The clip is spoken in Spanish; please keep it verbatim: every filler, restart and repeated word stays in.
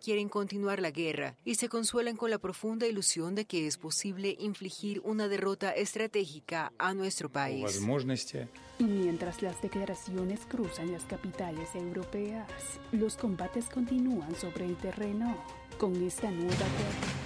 quieren continuar la guerra y se consuelan con la profunda ilusión de que es posible infligir una derrota estratégica a nuestro país. Y mientras las declaraciones cruzan las capitales europeas, los combates continúan sobre el terreno. Con esta nueva guerra,